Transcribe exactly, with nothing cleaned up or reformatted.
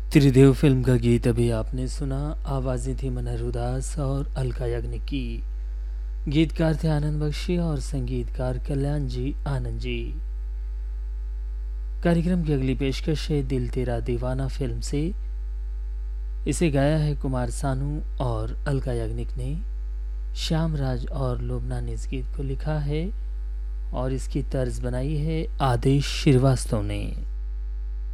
त्रिदेव film का गीत अभी आपने सुना। आवाज़ें थी मनहर उदास और अलका याग्निक की। गीतकार थे आनंद बख्शी और संगीतकार कल्याण जी आनंद जी। कार्यक्रम की अगली पेशकश है दिल तेरा दीवाना फिल्म से। इसे गाया है कुमार सानू और अलका याग्निक ने। श्याम राज और लोबना ने इस गीत को लिखा है और इसकी तर्ज बनाई है आदेश श्रीवास्तव ने।